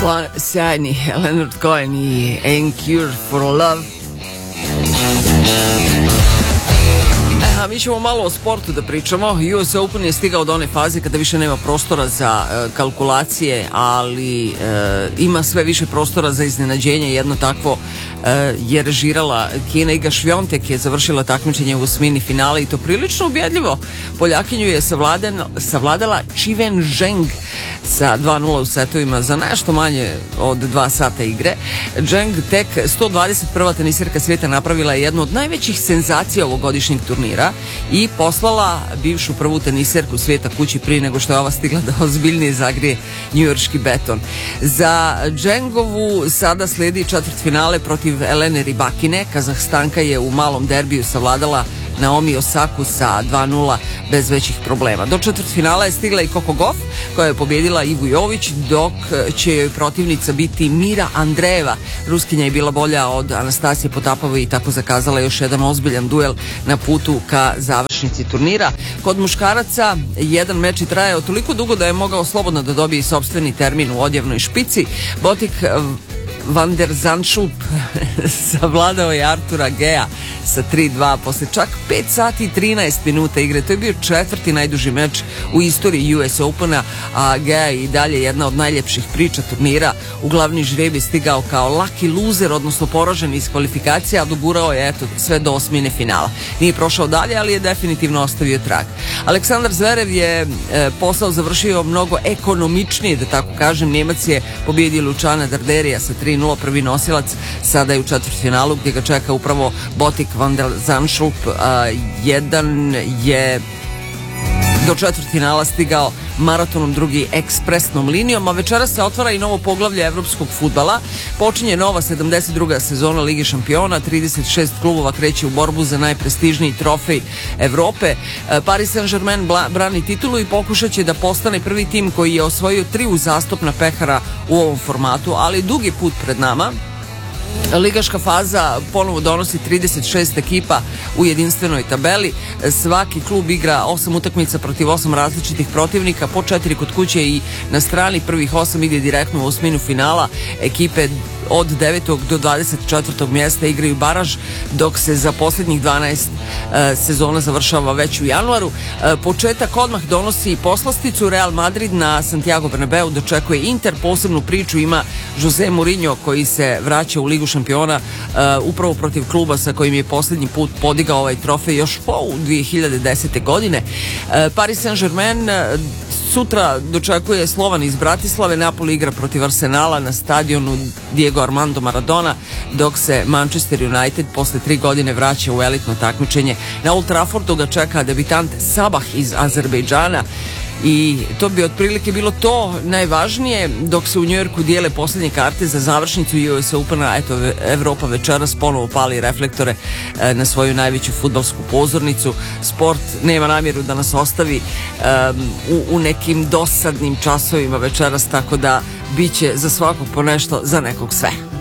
Sjajni Leonard Cohen i Ain't Cure for Love. Mi ćemo malo o sportu da pričamo. US Open je stigao do one faze kada više nema prostora za kalkulacije, ali ima sve više prostora za iznenađenje. Jedno takvo je režirala Kina. Iga Švjontek je završila takmičenje u osmini finale i to prilično ubjedljivo. Poljakinju je savladala Qiwen Zheng sa 2-0 u setovima za nešto manje od 2 sata igre. Zheng, tek 121. tenisirka svijeta, napravila je jednu od najvećih senzacija ovogodišnjeg turnira i poslala bivšu prvu tenisirku svijeta kući prije nego što je ova stigla da ozbiljnije zagrije njujorški beton. Za Zhengovu sada slijedi četvrtfinale protiv Elene Rybakine. Kazahstanka je u malom derbiju savladala Naomi Osaku sa 2-0 bez većih problema. Do četvrtfinala je stigla i Coco Gauff, koja je pobjedila Ivu Jović, dok će joj protivnica biti Mira Andreeva. Ruskinja je bila bolja od Anastasije Potapove i tako zakazala još jedan ozbiljan duel na putu ka završnici turnira. Kod muškaraca jedan meč je trajao toliko dugo da je mogao slobodno da dobije sopstveni termin u odjavnoj špici. Botik Van der Zandschulp savladao je Artura Gea sa 3-2 posle čak 5 sati i 13 minuta igre. To je bio četvrti najduži meč u istoriji US Opena, a Gea je i dalje jedna od najljepših priča turnira. U glavni žreb je stigao kao lucky loser, odnosno poražen iz kvalifikacija, a dogurao je sve do osmine finala. Nije prošao dalje, ali je definitivno ostavio trag. Aleksandar Zverev je posao završio mnogo ekonomičnije, da tako kažem. Njemac je pobjedio Lučana Darderija sa 3-0, prvi nosilac. Sada je u četvrtfinalu gdje ga čeka upravo Botik Van der Zandschulp. Jedan je do četvrtfinala stigao maratonom, drugi ekspresnom linijom, a večeras se otvara i novo poglavlje evropskog fudbala. Počinje nova 72. sezona Lige šampiona, 36 klubova kreće u borbu za najprestižniji trofej Evrope. Paris Saint-Germain brani titulu i pokušat će da postane prvi tim koji je osvojio 3 uzastopna pehara u ovom formatu, ali dugi put pred nama. Ligaška faza ponovo donosi 36 ekipa u jedinstvenoj tabeli. Svaki klub igra 8 utakmica protiv 8 različitih protivnika, po 4 kod kuće i na strani. Prvih 8 ide direktno u osminu finala. Ekipe od 9. do 24. mjesta igraju baraž, dok se za posljednjih 12 sezona završava već u januaru. Početak odmah donosi poslasticu. Real Madrid na Santiago Bernabeu dočekuje Inter. Posebnu priču ima Jose Mourinho, koji se vraća u Ligu šampiona upravo protiv kluba sa kojim je posljednji put podigao ovaj trofej još u 2010. godine. Paris Saint-Germain sutra dočekuje Slovan iz Bratislave. Napoli igra protiv Arsenala na stadionu Diego Armando Maradona, dok se Manchester United posle 3 godine vraća u elitno takmičenje. Na Old Traffordu ga čeka debitant Sabah iz Azerbejdžana. I to bi otprilike bilo to najvažnije, dok se u Njujorku dijele posljednje karte za završnicu US Opena. Eto, Evropa večeras ponovo pali reflektore na svoju najveću fudbalsku pozornicu. Sport nema namjeru da nas ostavi u nekim dosadnim časovima večeras, tako da bit će za svakog po nešto, za nekog sve.